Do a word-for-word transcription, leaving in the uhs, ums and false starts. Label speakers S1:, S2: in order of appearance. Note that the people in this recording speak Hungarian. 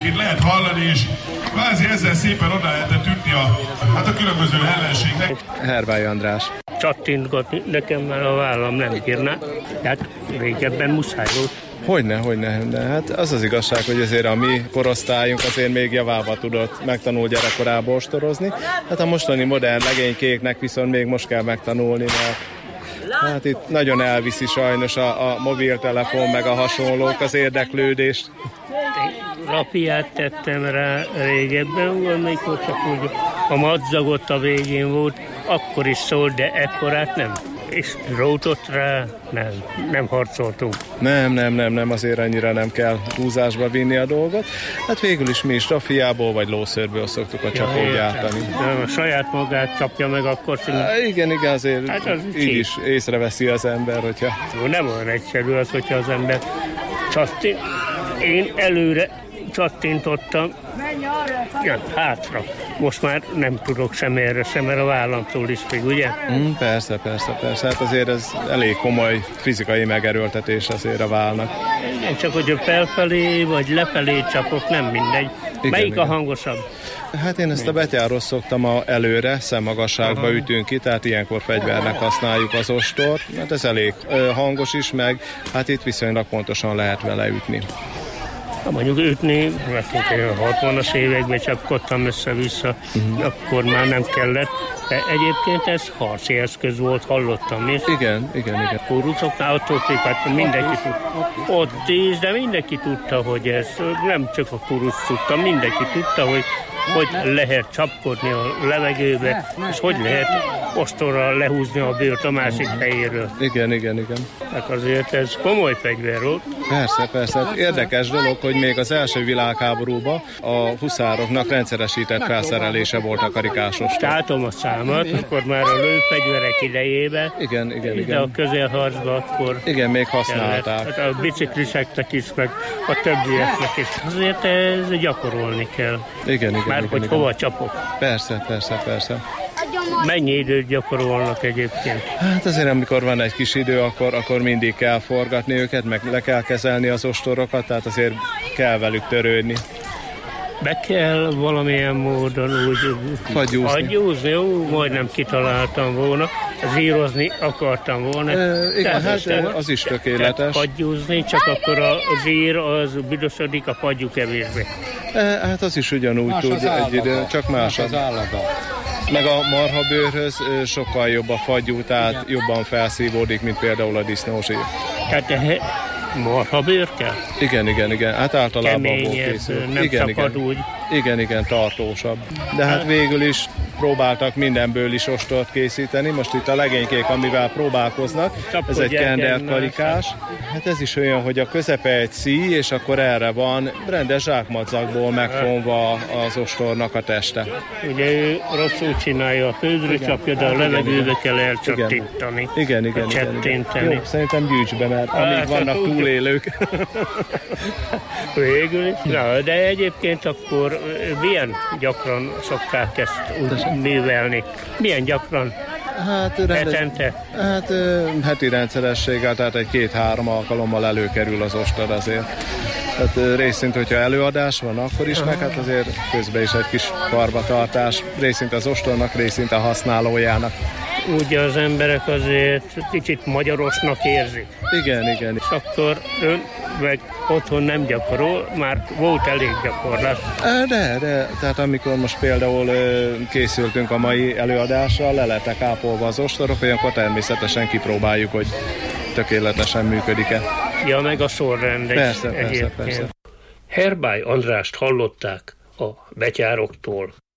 S1: itt lehet hallani, és kvázi ezzel szépen oda lehetett ütni a, hát a különböző ellenségnek.
S2: Hervály András.
S3: Csattintgatni nekem már a vállam nem bírná, tehát régebben muszáj volt.
S2: Hogyne, hogyne, de hát az az igazság, hogy azért a mi korosztályunk azért még javába tudott megtanul gyerekkorába ostorozni. Hát a mostani modern legénykéknek viszont még most kell megtanulni, mert hát itt nagyon elviszi sajnos a, a mobiltelefon meg a hasonlók az érdeklődést.
S3: Rapiát tettem rá régebben, amikor csak úgy a madzagot a végén volt, akkor is szólt, de ekkorát nem. És drótot rá nem, nem harcoltunk.
S2: Nem, nem, nem, nem, azért annyira nem kell húzásba vinni a dolgot. Hát végül is mi is rafiából vagy lószőrből szoktuk a csapót ja, gyártani.
S3: A saját magát csapja meg akkor.
S2: Há, igen, igen, azért hát az így csíp. Is észreveszi az ember, hogyha...
S3: Nem olyan egyszerű az, hogyha az ember csattint. Én előre csattintottam, ja, hátra. Most már nem tudok sem erre, sem erre a vállamtól is még, ugye?
S2: Mm, persze, persze, persze. Hát azért ez elég komoly fizikai megerőltetés azért a válnak.
S3: Igen, csak hogy felfelé vagy lefelé csapok, nem mindegy. Igen, melyik igen. A hangosabb?
S2: Hát én ezt a betyáros szoktam a előre, szemmagasságba aha. ütünk ki, tehát ilyenkor fegyvernek használjuk az ostort. Hát ez elég hangos is, meg hát itt viszonylag pontosan lehet vele ütni.
S3: Ha mondjuk ütni, a hatvanas években csapkodtam össze-vissza, uh-huh. akkor már nem kellett. De egyébként ez harci eszköz volt, hallottam is.
S2: Igen, igen, igen.
S3: Kórusoknál attól hát mindenki tudta. Ott is, de mindenki tudta, hogy ez nem csak a kórus tudta, mindenki tudta, hogy hogy lehet csapkodni a levegőbe, és hogy lehet ostorral lehúzni a bőrt a másik helyéről.
S2: Igen, igen, igen.
S3: Hát azért ez komoly fegyver volt.
S2: Persze, persze. Érdekes dolog, hogy még az első világháborúban a huszároknak rendszeresített felszerelése volt a karikásostor.
S3: Látom a számat, akkor már a lőfegyverek idejében,
S2: igen, igen, igen.
S3: De a közelharcban akkor...
S2: Igen, még használták.
S3: Hát a bicikliseknek is, meg a többieknek is. Azért ez gyakorolni kell.
S2: Igen, igen.
S3: Már
S2: igen,
S3: hogy
S2: igen.
S3: hova csapok.
S2: Persze, persze, persze.
S3: Mennyi időt gyakorolnak egyébként?
S2: Hát azért, amikor van egy kis idő, akkor, akkor mindig kell forgatni őket, meg le kell kezelni az ostorokat, tehát azért kell velük törődni.
S3: Be kell valamilyen módon úgy
S2: fagyúzni.
S3: fagyúzni, jó, majdnem kitaláltam volna, zírozni akartam volna.
S2: E, igen, hát te, az is tökéletes.
S3: Fagyúzni, csak akkor a zír az büdösödik, a fagyú kevésbé.
S2: E, hát az is ugyanúgy más tud egy idő, csak más az állata. Meg a marhabőrhöz sokkal jobb a fagyú, tehát igen. Jobban felszívódik, mint például a disznózsír.
S3: Tehát marhabőr kell?
S2: Igen, igen, igen. Hát általában
S3: keményebb,
S2: készül.
S3: Nem
S2: igen,
S3: szakad
S2: igen.
S3: úgy.
S2: Igen, igen, tartósabb. De hát végül is próbáltak mindenből is ostort készíteni. Most itt a legénykék, amivel próbálkoznak, ez egy kendert karikás. Hát ez is olyan, hogy a közepe egy szíj, és akkor erre van rendes zsákmadzagból megfonva az ostornak a teste.
S3: Ugye ő rosszul csinálja a földre, csapja, de a levegőbe kell elcsattintani.
S2: Igen, igen, igen, igen. Jó, szerintem gyűjts be, mert amíg hát, vannak túlélők.
S3: Végül is. Na, de egyébként akkor milyen gyakran szokták ezt úgy művelni? Milyen gyakran?
S2: Hát, rendes, hát heti rendszerességgel, tehát egy két-három alkalommal előkerül az ostor azért. Tehát részint, hogyha előadás van, akkor is, meg hát azért közben is egy kis karbantartás, részint az ostornak, részint a használójának.
S3: Úgy az emberek azért kicsit magyarosnak érzik.
S2: Igen, igen.
S3: És akkor ön meg otthon nem gyakorol, már volt elég gyakorlás.
S2: De, de, tehát amikor most például készültünk a mai előadással, le lettek ápolva az ostorok, olyankor természetesen kipróbáljuk, hogy tökéletesen működik-e.
S3: Ja, meg a sorrend.
S2: Persze, persze, persze.
S3: Hervály Andrást hallották a betyároktól.